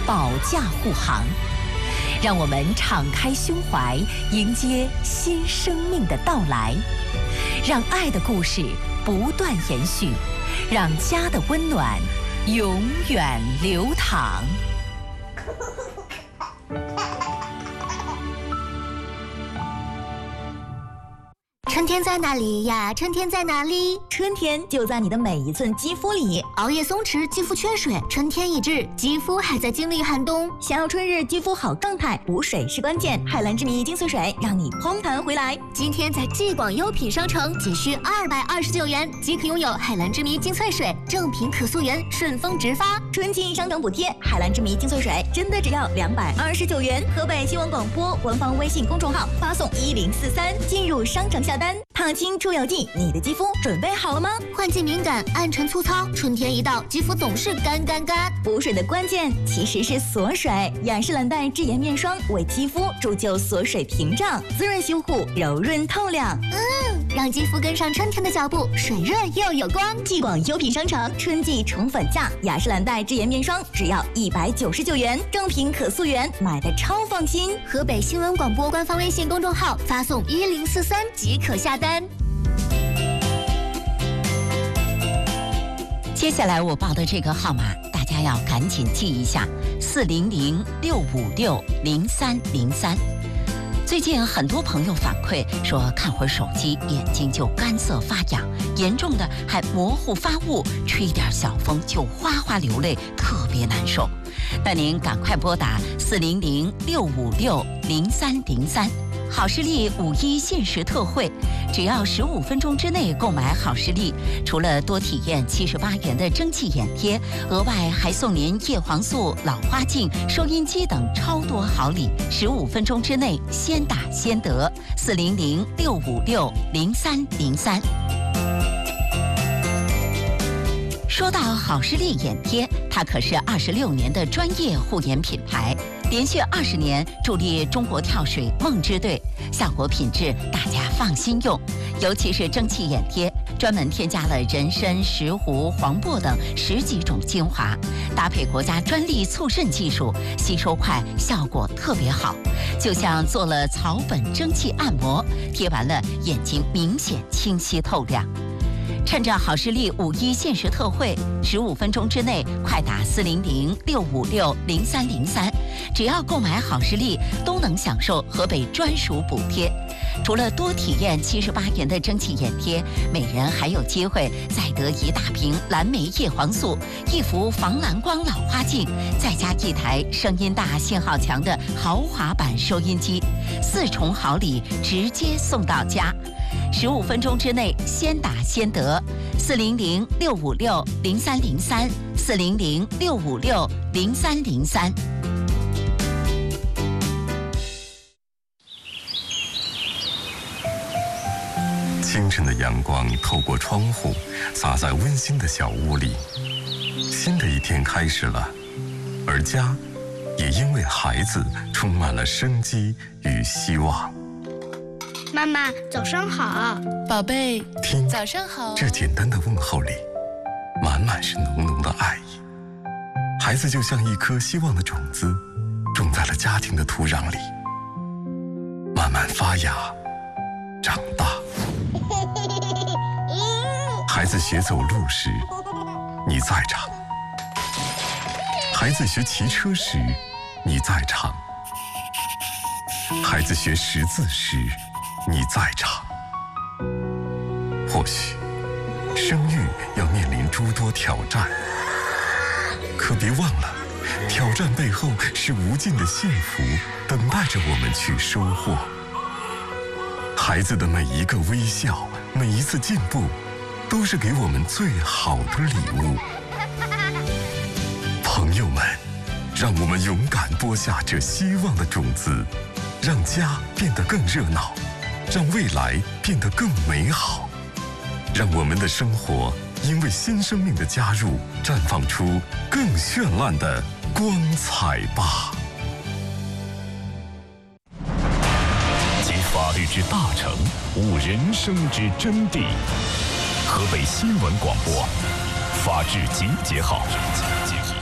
保驾护航。让我们敞开胸怀，迎接新生命的到来，让爱的故事不断延续，让家的温暖永远流淌。 春天在哪里呀？春天在哪里？ 春天就在你的每一寸肌肤里。 熬夜松弛，肌肤缺水，春天已至，肌肤还在经历寒冬。 想要春日肌肤好状态，补水是关键。海蓝之谜精粹水让你嘭弹回来。 今天在既广优品商城仅需229元即可拥有海蓝之谜精粹水，正品可溯源，顺丰直发。 春季商城补贴，海蓝之谜精粹水真的只要229元。河北新闻广播官方微信公众号发送1043进入商城下单。烫青出油剂，你的肌肤准备好了吗？ 换季敏感，暗沉粗糙，春天一到，肌肤总是干。 补水的关键其实是锁水。雅诗兰黛智颜面霜为肌肤铸就锁水屏障，滋润修护，柔润透亮。 让肌肤跟上春天的脚步，水润又有光。 既广优品商城春季宠粉价，雅诗兰黛智颜面霜只要199元，正品可溯源，买的超放心。 河北新闻广播官方微信公众号发送1043即可下单。 接下来我报的这个号码，大家要赶紧记一下：400-656-0303。最近很多朋友反馈说，看会儿手机眼睛就干涩发痒，严重的还模糊发雾，吹点小风就哗哗流泪，特别难受。那您赶快拨打400-656-0303。好视力5·1限时特惠，只要15分钟之内购买好视力，除了多体验78元的蒸汽眼贴，额外还送您叶黄素、老花镜、收音机等超多好礼。15分钟之内先打先得，400-656-0303。说到好视力眼贴，它可是26年的专业护眼品牌，连续20年助力中国跳水梦之队，效果品质大家放心用。尤其是蒸汽眼贴，专门添加了人参、石斛、黄柏等10几种精华，搭配国家专利促渗技术，吸收快，效果特别好，就像做了草本蒸汽按摩，贴完了眼睛明显清晰透亮。趁着好视力5·1限时特惠，15分钟之内快打400-656-0303，只要购买好视力都能享受河北专属补贴。除了多体验78元的蒸汽眼贴，每人还有机会再得1大瓶蓝莓叶黄素、1幅防蓝光老花镜，再加1台声音大、信号强的豪华版收音机，4重好礼直接送到家。15分钟之内先打先得，400-656-0303，400-656-0303。 清晨的阳光透过窗户，洒在温馨的小屋里。新的一天开始了，而家也因为孩子充满了生机与希望。 妈妈，早上好， 宝贝。 听， 早上好。 这简单的问候里，满满是浓浓的爱意。孩子就像一颗希望的种子，种在了家庭的土壤里，慢慢发芽，长大。孩子学走路时，你在场；孩子学骑车时，你在场；孩子学识字时，你在场。或许生育要面临诸多挑战，可别忘了，挑战背后是无尽的幸福等待着我们去收获。孩子的每一个微笑，每一次进步，都是给我们最好的礼物。朋友们，让我们勇敢播下这希望的种子，让家变得更热闹，让未来变得更美好，让我们的生活因为新生命的加入，绽放出更绚烂的光彩吧。 集法律之大成，悟人生之真谛。河北新闻广播，法治集结号。